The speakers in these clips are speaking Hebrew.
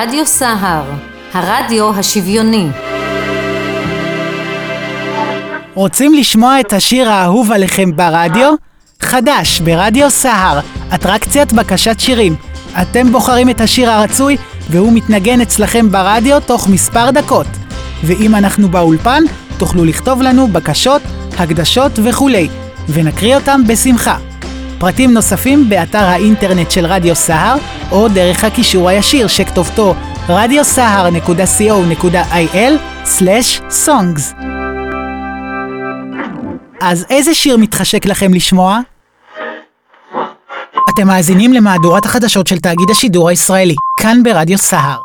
רדיו סהר, הרדיו השוויוני. רוצים לשמוע את השיר האהוב עליכם ברדיו? חדש ברדיו סהר, אטרקציית בקשת שירים. אתם בוחרים את השיר הרצוי והוא מתנגן אצלכם ברדיו תוך מספר דקות. ואם אנחנו באולפן, תוכלו לכתוב לנו בקשות, הקדשות וכולי, ונקריא אותם בשמחה. פרטים נוספים באתר האינטרנט של רדיו סהר, או דרך הקישור הישיר שכתובתו radiosahar.co.il/songs. אז איזה שיר מתחשק לכם לשמוע? אתם מאזינים למהדורת החדשות של תאגיד השידור הישראלי, כאן ברדיו סהר.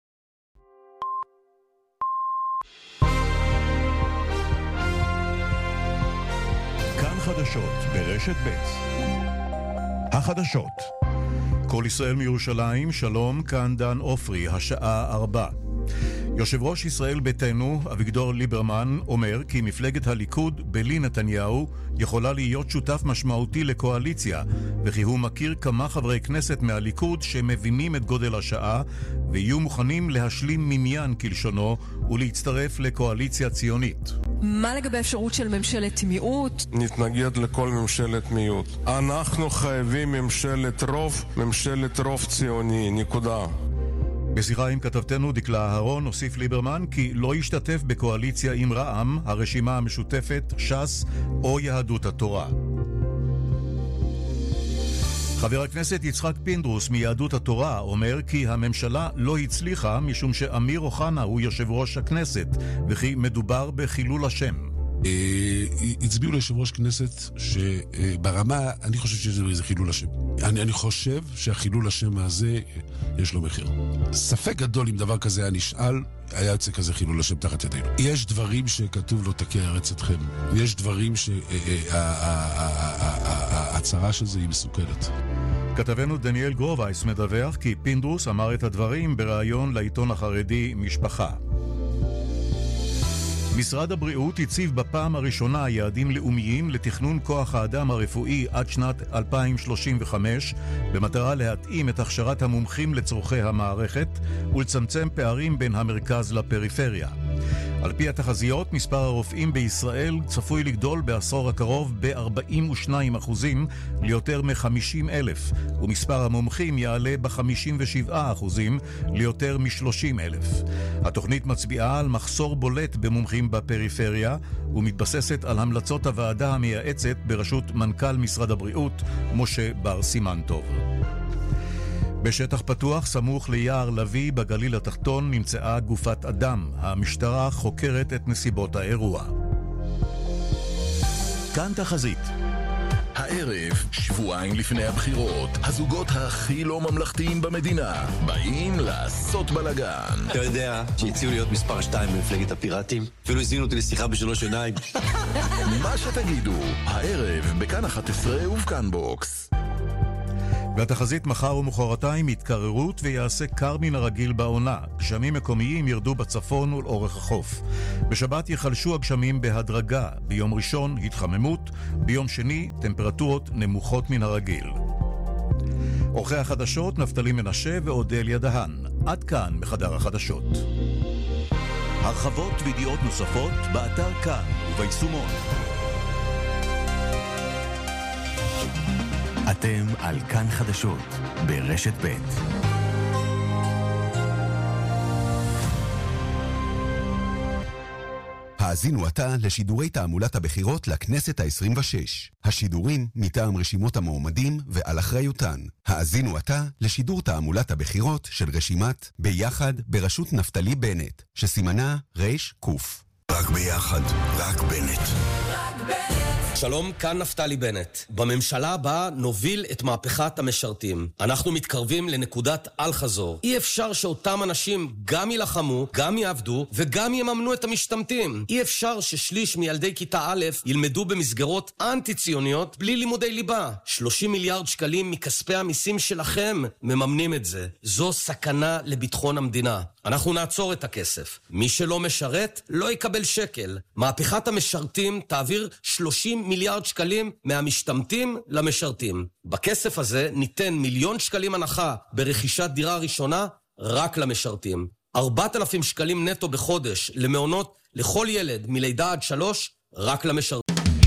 כאן חדשות ברשת ב'. החדשות. כל ישראל מירושלים, שלום, כאן דן אופרי, השעה 4. יושב ראש ישראל ביתנו, אביגדור ליברמן, אומר כי מפלגת הליכוד בלי נתניהו יכולה להיות שותף משמעותי לקואליציה, וכי הוא מכיר כמה חברי כנסת מהליכוד שמבינים את גודל השעה ויהיו מוכנים להשלים מניין כלשונו ולהצטרף לקואליציה ציונית. מה לגבי אפשרות של ממשלת מיעוט? נתנגד לכל ממשלת מיעוט. אנחנו חייבים ממשלת רוב ציוני, נקודה. בשיחה עם כתבתנו דקלה אהרון הוסיף ליברמן כי לא ישתתף בקואליציה עם רע"מ, הרשימה המשותפת, ש"ס או יהדות התורה. חבר הכנסת יצחק פינדרוס מיהדות התורה אומר כי הממשלה לא הצליחה משום שאמיר אוחנה הוא יושב ראש הכנסת וכי מדובר בחילול השם. הצביעו ליושב ראש כנסת שברמה, אני חושב שזה חילול השם. אני חושב שהחילול השם הזה יש לו מחיר. ספק גדול אם דבר כזה היה נשאל, היה יוצא כזה חילול השם תחת ידינו. יש דברים שכתוב לו תקי ארץ אתכם. יש דברים שההצהרה של זה היא מסוכנת. כתבנו דניאל גרובייס מדווח כי פינדרוס אמר את הדברים בראיון לעיתון החרדי משפחה. משרד הבריאות הציב בפעם הראשונה יעדים לאומיים לתכנון כוח האדם הרפואי עד שנת 2035 במטרה להתאים את הכשרת המומחים לצורכי המערכת ולצמצם פערים בין המרכז לפריפריה. על פי התחזיות, מספר הרופאים בישראל צפוי לגדול בעשור הקרוב ב-42% ליותר מ-50,000, ומספר המומחים יעלה ב-57% ליותר מ-30,000. התוכנית מצביעה על מחסור בולט במומחים בפריפריה, ומתבססת על המלצות הוועדה המייעצת בראשות מנכ"ל משרד הבריאות, משה בר סימן טוב. בשטח פתוח סמוך ליער לוי בגליל התחתון נמצאה גופת אדם. המשטרה חוקרת את נסיבות האירוע. כאן תחזית. הערב, שבועיים לפני הבחירות, הזוגות הכי לא ממלכתיים במדינה באים לעשות בלגן. אתה יודע שהציעו להיות מספר 2 במפלגת הפיראטים? אפילו הזמינו אותי לשיחה בשלוש עיניים. מה שתגידו, הערב בכאן 11 ובכאן בוקס. והתחזית מחר ומחרתיים התקררות ויעשה קר מן הרגיל בעונה. גשמים מקומיים ירדו בצפון ולאורך החוף. בשבת יחלשו הגשמים בהדרגה. ביום ראשון התחממות, ביום שני טמפרטורות נמוכות מן הרגיל. עורכי החדשות נפתלי מנשה ואודליה דהן. עד כאן בחדר החדשות. הרחבות וידיעות נוספות באתר כאן וביישומון. אתם על כאן חדשות ברשת ב'. האזינו עתה לשידורי תעמולת הבחירות לכנסת ה-26. השידורים מטעם רשימות המועמדים ועל אחריותן. האזינו עתה לשידור תעמולת הבחירות של רשימת ביחד בראשות נפתלי בנט, שסימנה רש קוף. רק ביחד, רק בנט. רק בנט. שלום, כאן נפתלי בנט. בממשלה הבאה נוביל את מהפכת המשרתים. אנחנו מתקרבים לנקודת אל חזור. אי אפשר שאותם אנשים גם ילחמו, גם יעבדו וגם יממנו את המשתמטים. אי אפשר ששליש מילדי כיתה א' ילמדו במסגרות אנטי-ציוניות בלי לימודי ליבה. 30 מיליארד שקלים מכספי המיסים שלכם מממנים את זה. זו סכנה לביטחון המדינה. אנחנו נעצור את הכסף. מי שלא משרת לא יקבל שקל. מהפכת המשרתים תעביר 30 מיליארד שקלים מהמשתמטים למשרתים. בכסף הזה ניתן 1,000,000 שקלים הנחה ברכישת דירה ראשונה רק למשרתים. 4,000 שקלים נטו בחודש למעונות לכל ילד מלידה עד 3, רק למשרתים.